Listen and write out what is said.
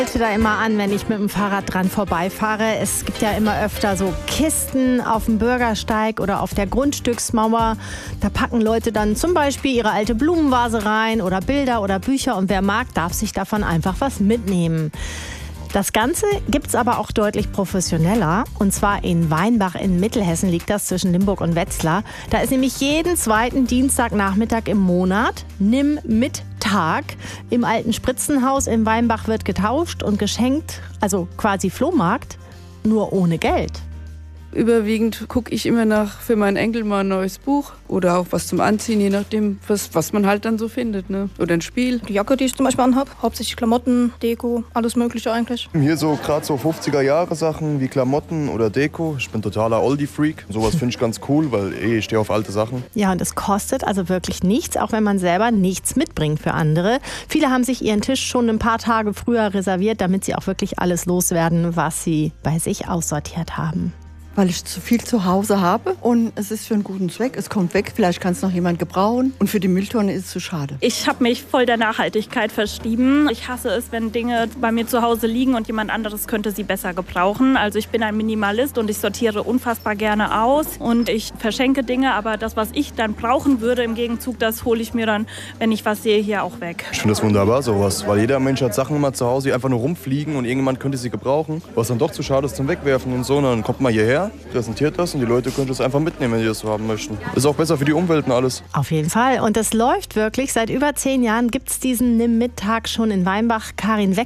Ich halte da immer an, wenn ich mit dem Fahrrad dran vorbeifahre. Es gibt ja immer öfter so Kisten auf dem Bürgersteig oder auf der Grundstücksmauer. Da packen Leute dann zum Beispiel ihre alte Blumenvase rein oder Bilder oder Bücher. Und wer mag, darf sich davon einfach was mitnehmen. Das Ganze gibt's aber auch deutlich professioneller. Und zwar in Weinbach in Mittelhessen liegt das zwischen Limburg und Wetzlar. Da ist nämlich jeden zweiten Dienstagnachmittag im Monat Nimm-mit-Tag. Im alten Spritzenhaus in Weinbach wird getauscht und geschenkt, also quasi Flohmarkt, nur ohne Geld. Überwiegend gucke ich immer für meinen Enkel mal ein neues Buch oder auch was zum Anziehen, je nachdem, was man halt dann so findet, ne? Oder ein Spiel. Die Jacke, die ich zum Beispiel anhabe, hauptsächlich Klamotten, Deko, alles Mögliche eigentlich. Hier so gerade so 50er-Jahre-Sachen wie Klamotten oder Deko. Ich bin totaler Oldie-Freak. Sowas finde ich ganz cool, weil ich stehe auf alte Sachen. Ja, und es kostet also wirklich nichts, auch wenn man selber nichts mitbringt für andere. Viele haben sich ihren Tisch schon ein paar Tage früher reserviert, damit sie auch wirklich alles loswerden, was sie bei sich aussortiert haben. Weil ich zu viel zu Hause habe und es ist für einen guten Zweck. Es kommt weg, vielleicht kann es noch jemand gebrauchen und für die Mülltonne ist es zu schade. Ich habe mich voll der Nachhaltigkeit verschrieben. Ich hasse es, wenn Dinge bei mir zu Hause liegen und jemand anderes könnte sie besser gebrauchen. Also ich bin ein Minimalist und ich sortiere unfassbar gerne aus und ich verschenke Dinge, aber das, was ich dann brauchen würde im Gegenzug, das hole ich mir dann, wenn ich was sehe, hier auch weg. Ich finde das wunderbar, sowas, weil jeder Mensch hat Sachen immer zu Hause, die einfach nur rumfliegen und irgendjemand könnte sie gebrauchen. Was dann doch zu schade ist zum Wegwerfen und so, und dann kommt man hierher, präsentiert das und die Leute können das einfach mitnehmen, wenn die das so haben möchten. Ist auch besser für die Umwelt und alles. Auf jeden Fall. Und es läuft wirklich. Seit über 10 Jahren gibt es diesen Nimm-mit-Tag schon in Weinbach. Karin